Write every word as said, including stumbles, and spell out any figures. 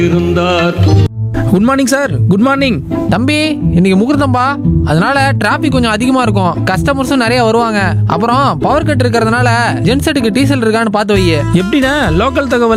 இருந்தார். Good morning sir. Good morning. தம்பி இன்னைக்கு முகூர்த்தம்பா, அதனால டிராபிக் கொஞ்சம் அதிகமா இருக்கும். கஸ்டமர்ஸும் நிறைய வருவாங்க. அப்புறம் பவர் கட் இருக்கிறதுனால ஜென்செட்டுக்கு டீசல் இருக்கான்னு பார்த்து வை. எப்படிண்ணே லோக்கல் தகவல்